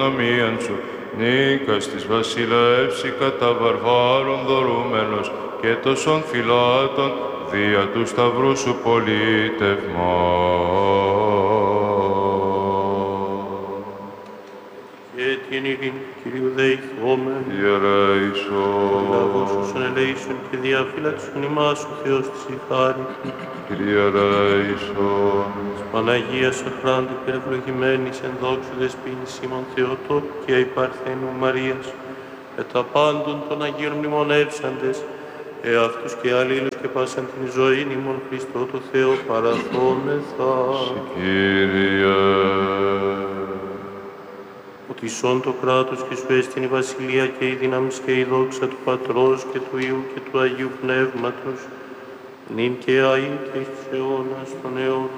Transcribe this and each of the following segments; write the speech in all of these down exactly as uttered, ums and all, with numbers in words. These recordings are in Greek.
Νομίαν σου, νίκας της βασιλεύση κατά βαρβάρων δωρούμενος και τόσων φυλάτων δια του σταυρού σου πολίτευμα. Και την ειρήνη του Κυρίου δεηθόμεν, Ιερέησον, λαός σου ελέησον και διαφύλαξον ημάς ο Θεός της η χάρη. Κύριε Ιερέησον, Παναγίας αχράντη περιευλογημένης εν δόξου δεσποίνης ημών Θεοτόκου και η Παρθένου Μαρίας, με τα πάντων των Αγίων μνημονεύσαντες, εαυτούς και αλλήλους και πάσαν την ζωή ημών Χριστό το Θεό παραθόμεθα. Κύριε, Ότι σών το κράτος και σου έστειν η βασιλεία και η δύναμη και η δόξα του Πατρός και του Υιού και του Αγίου Πνεύματος, νυν και αεί και εις τους αιώνας των αιώνων.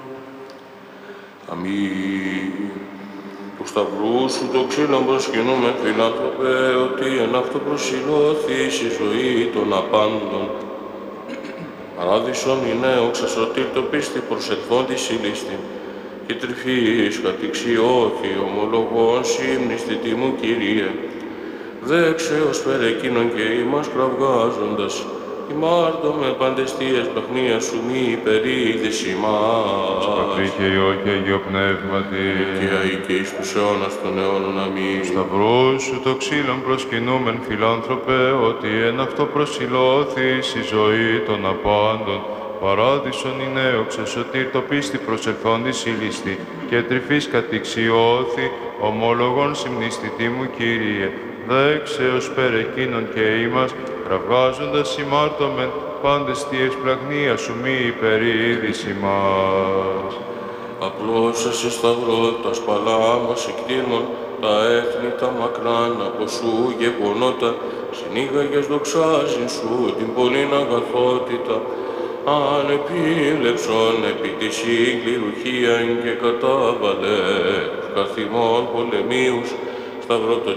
Αμήν. Του σταυρού σου το ξύλον προσκυνούμε, φιλάνθρωπε, ότι εν αυτό προσιλώθεις η ζωή των απάντων. Παράδεισον είναι ο ξεσωτήρ το πίστη προσελθόντης η λίστη, και τρυφής κατηξιώθη ομολογών σύμνηστη τιμού Κύριε. Δέξε ως πέρα εκείνον και ημάς κραυγάζοντας, ημάρτω με παντεστίες πλαχνίας σου μη υπερίδης ημάς. Πατρί και Υιό και Αγίο Πνεύματι, Και αεί και εις τους αιώνας των αιώνων. Αμήν. σταυρό σου το ξύλον προσκυνούμεν, φιλάνθρωπε, ότι εν αυτό προσιλώθεις η ζωή των απάντων. Παράδεισον είναι ο ξεσωτήρ το πίστη προσελθόντης η λίστη, και τρυφής κατηξιώθη ομόλογον συμνηστητή μου Κύριε. Δέξε ως πέρα εκείνον και ημάς, κραυγάζοντας ημάρτωμεν, πάντες τι εσπλαγνία σου μη υπερίδης ημάς. Απλώσας εις σταυρό τα σπαλά μας εκτίμων, τα έθνη τα μακράν από σου γεγονότα, συνήγαγες δοξάζειν σου την πολλήν αγαθότητα, ανεπίλεψον επί τη συγκληρουχίαν και κατάβαλε τους καθημών πολεμίους, σταυρό το